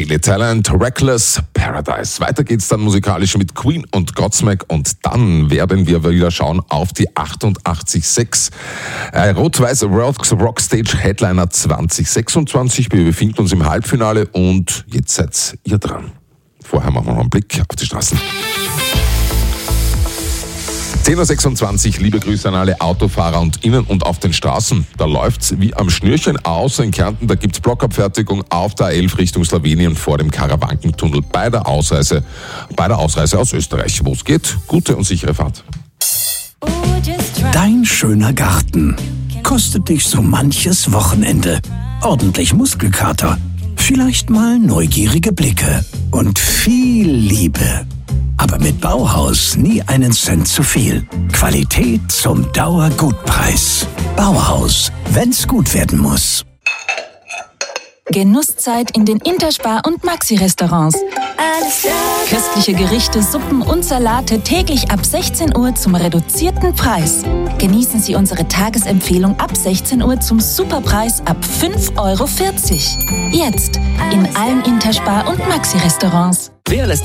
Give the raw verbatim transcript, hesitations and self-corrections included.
Daily Talent, Reckless Paradise. Weiter geht's dann musikalisch mit Queen und Godsmack und dann werden wir wieder schauen auf die achtundachtzig Komma sechs. Äh, Rot-Weiß World Rockstage Headliner zwanzig sechsundzwanzig. Wir befinden uns im Halbfinale und jetzt seid ihr dran. Vorher machen wir noch einen Blick auf die Straßen. zehn Uhr sechsundzwanzig, liebe Grüße an alle Autofahrer und innen und auf den Straßen. Da läuft's wie am Schnürchen, außer in Kärnten, da gibt's Blockabfertigung auf der A elf Richtung Slowenien vor dem Karawankentunnel bei der Ausreise, bei der Ausreise aus Österreich. Wo es geht, gute und sichere Fahrt. Dein schöner Garten kostet dich so manches Wochenende. Ordentlich Muskelkater, vielleicht mal neugierige Blicke und viel Liebe. Aber mit Bauhaus nie einen Cent zu viel. Qualität zum Dauergutpreis. Bauhaus, wenn's gut werden muss. Genusszeit in den Interspar- und Maxi-Restaurants. Köstliche Gerichte, Suppen und Salate täglich ab sechzehn Uhr zum reduzierten Preis. Genießen Sie unsere Tagesempfehlung ab sechzehn Uhr zum Superpreis ab fünf Euro vierzig. Jetzt in allen Interspar- und Maxi-Restaurants. Wer lässt